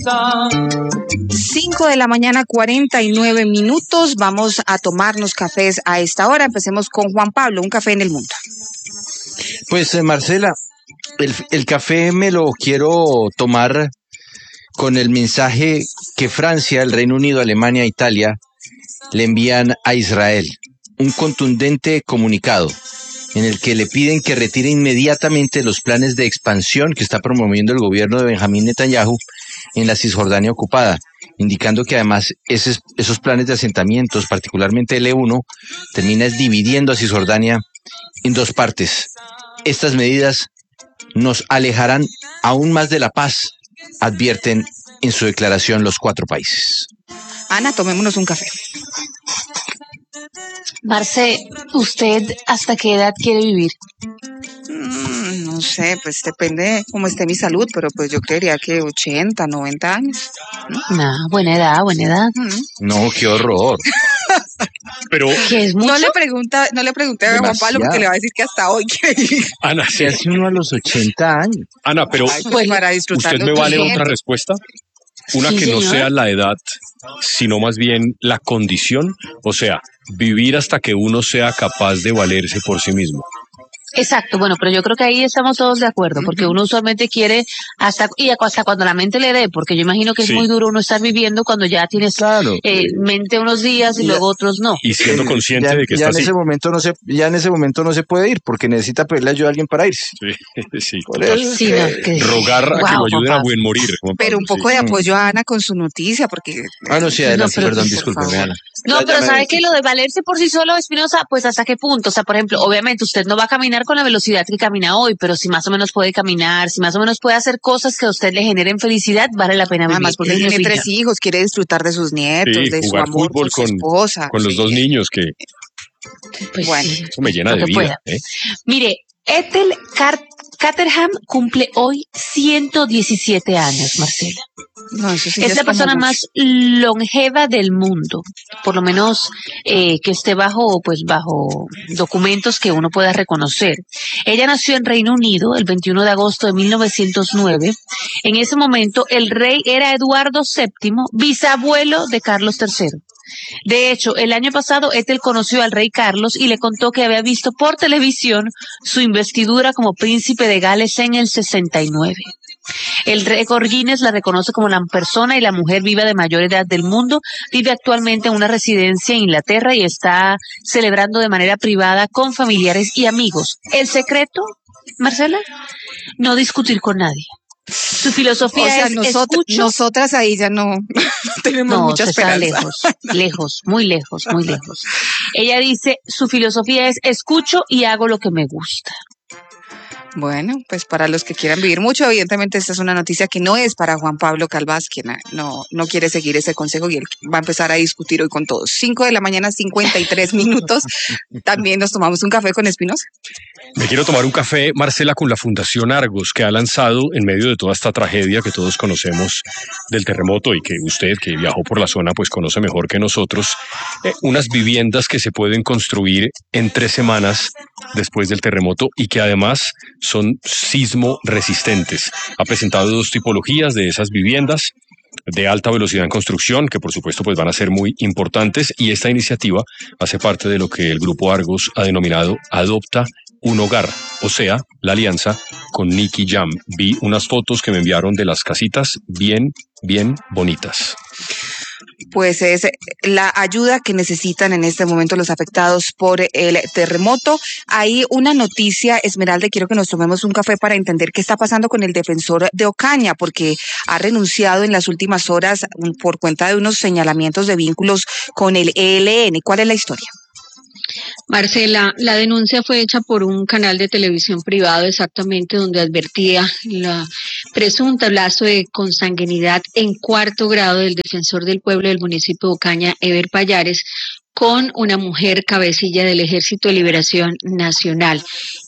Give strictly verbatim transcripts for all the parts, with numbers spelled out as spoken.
Cinco de la mañana, cuarenta y nueve minutos. Vamos a tomarnos cafés a esta hora. Empecemos con Juan Pablo, un café en el mundo. Pues eh, Marcela, el, el café me lo quiero tomar con el mensaje que Francia, el Reino Unido, Alemania, Italia le envían a Israel. Un contundente comunicado en el que le piden que retire inmediatamente los planes de expansión que está promoviendo el gobierno de Benjamín Netanyahu en la Cisjordania ocupada, indicando que además esos, esos planes de asentamientos, particularmente el E uno, termina dividiendo a Cisjordania en dos partes. Estas medidas nos alejarán aún más de la paz, advierten en su declaración los cuatro países. Ana, tomémonos un café. Marce, ¿usted hasta qué edad quiere vivir? Mm, no sé, pues depende de cómo esté mi salud, pero pues yo creería que ochenta, noventa años. ¿No? Nah, buena edad, buena edad. Mm. No, qué horror. Pero ¿Qué es mucho? No le pregunta, no le pregunté a Juan Pablo porque le va a decir que hasta hoy quiere vivir. Ana, Se hace uno a los ochenta años. Ana, pero Ay, pues para disfrutarlo ¿usted me vale bien. otra respuesta? Una Sí, que no señor. sea la edad, sino más bien la condición, o sea, vivir hasta que uno sea capaz de valerse por sí mismo. Exacto, bueno, pero yo creo que ahí estamos todos de acuerdo, porque uno usualmente quiere hasta y hasta cuando la mente le dé, porque yo imagino que es Sí. muy duro uno estar viviendo cuando ya tienes Claro. eh, mente unos días y Ya. luego otros no. Y siendo consciente ya, de que ya está en así. ese momento no se, ya en ese momento no se puede ir porque necesita pedirle ayuda a alguien para irse. Sí, sí, Por total. eso es Sí, que- no, que- Rogar a que Guau, lo ayuden Juan a buen morir. Juan Pero Pablo, un poco sí. de apoyo a Ana con su noticia, porque... Ah, no, sí, No, adelante, pero perdón, por discúlpeme, favor. Ana. No, Ya- pero ya me- ¿sabe que lo de valerse por sí solo, Espinosa? Pues ¿hasta qué punto? O sea, por ejemplo, obviamente usted no va a caminar con la velocidad que camina hoy, pero si más o menos puede caminar, si más o menos puede hacer cosas que a usted le generen felicidad, vale la pena vivir. Además, porque Esa es mi tiene opinión. tres hijos, quiere disfrutar de sus nietos, Sí, de su jugar amor fútbol con su con- esposa. Con los Sí. dos niños que Pues Bueno, sí, eso me llena lo de que vida. pueda. ¿eh? Mire, Ethel Car- Caterham cumple hoy ciento diecisiete años, Marcela. No, eso sí ya Es la como persona mucho. más longeva del mundo, por lo menos eh, que esté bajo, pues bajo documentos que uno pueda reconocer. Ella nació en Reino Unido el veintiuno de agosto de mil novecientos nueve. En ese momento el rey era Eduardo séptimo, bisabuelo de Carlos tercero. De hecho, el año pasado Ethel conoció al rey Carlos y le contó que había visto por televisión su investidura como príncipe de Gales en el sesenta y nueve. El récord Guinness la reconoce como la persona y la mujer viva de mayor edad del mundo. Vive actualmente en una residencia en Inglaterra y está celebrando de manera privada con familiares y amigos. El secreto, Marcela, no discutir con nadie. Su filosofía O sea, es nosotros, escucho. nosotras ahí ya no, no tenemos No, mucha se está esperanza. lejos, lejos, muy lejos, muy lejos. Ella dice, su filosofía es escucho y hago lo que me gusta. Bueno, pues para los que quieran vivir mucho, evidentemente esta es una noticia que no es para Juan Pablo Calvás, quien no, no quiere seguir ese consejo y él va a empezar a discutir hoy con todos. Cinco de la mañana, cincuenta y tres minutos. También nos tomamos un café con Espinosa. Me quiero tomar un café, Marcela, con la Fundación Argos, que ha lanzado, en medio de toda esta tragedia que todos conocemos del terremoto y que usted, que viajó por la zona, pues conoce mejor que nosotros, eh, unas viviendas que se pueden construir en tres semanas después del terremoto y que además son sismo resistentes. Ha presentado dos tipologías de esas viviendas de alta velocidad en construcción, que por supuesto pues van a ser muy importantes, y esta iniciativa hace parte de lo que el Grupo Argos ha denominado Adopta un Hogar, o sea, la alianza con Nicky Jam. Vi unas fotos que me enviaron de las casitas bien, bien bonitas. Pues es la ayuda que necesitan en este momento los afectados por el terremoto. Hay una noticia, Esmeralda, quiero que nos tomemos un café para entender qué está pasando con el defensor de Ocaña, porque ha renunciado en las últimas horas por cuenta de unos señalamientos de vínculos con el E L N. ¿Cuál es la historia? Marcela, la denuncia fue hecha por un canal de televisión privado exactamente donde advertía la presunta lazo de consanguinidad en cuarto grado del defensor del pueblo del municipio de Ocaña, Ever Payares, con una mujer cabecilla del Ejército de Liberación Nacional.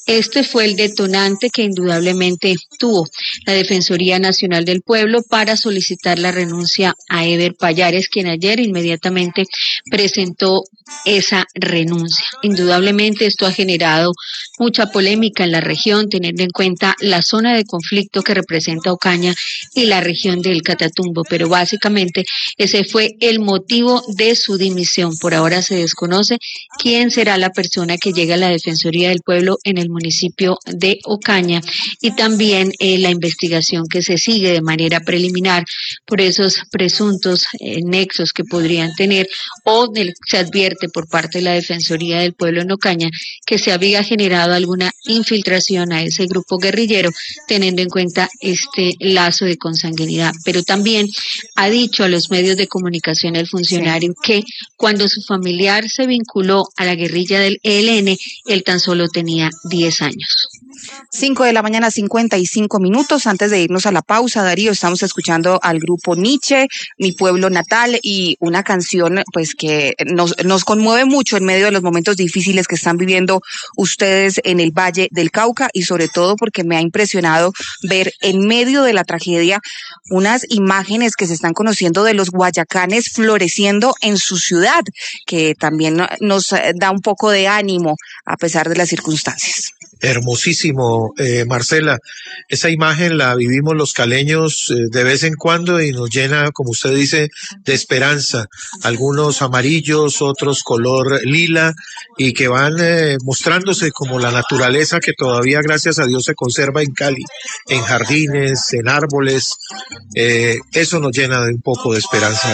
Este fue el detonante que indudablemente tuvo la Defensoría Nacional del Pueblo para solicitar la renuncia a Ever Payares, quien ayer inmediatamente presentó esa renuncia. Indudablemente esto ha generado mucha polémica en la región, teniendo en cuenta la zona de conflicto que representa Ocaña y la región del Catatumbo, pero básicamente ese fue el motivo de su dimisión. Por ahora se desconoce quién será la persona que llegue a la Defensoría del Pueblo en el municipio de Ocaña y también eh, la investigación que se sigue de manera preliminar por esos presuntos eh, nexos que podrían tener, o del, se advierte por parte de la Defensoría del Pueblo en Ocaña que se había generado alguna infiltración a ese grupo guerrillero, teniendo en cuenta este lazo de consanguinidad. Pero también ha dicho a los medios de comunicación el funcionario que cuando su familiar se vinculó a la guerrilla del E L N, él tan solo tenía diez años. Cinco de la mañana, cincuenta y cinco minutos. Antes de irnos a la pausa, Darío, estamos escuchando al grupo Nietzsche, Mi Pueblo Natal, y una canción pues que nos, nos conmueve mucho en medio de los momentos difíciles que están viviendo ustedes en el Valle del Cauca, y sobre todo porque me ha impresionado ver en medio de la tragedia unas imágenes que se están conociendo de los guayacanes floreciendo en su ciudad, que también nos da un poco de ánimo a pesar de las circunstancias. Hermosísimo, eh, Marcela. Esa imagen la vivimos los caleños eh, de vez en cuando y nos llena, como usted dice, de esperanza. Algunos amarillos, otros color lila, y que van eh, mostrándose como la naturaleza que todavía, gracias a Dios, se conserva en Cali, en jardines, en árboles. Eh, eso nos llena de un poco de esperanza.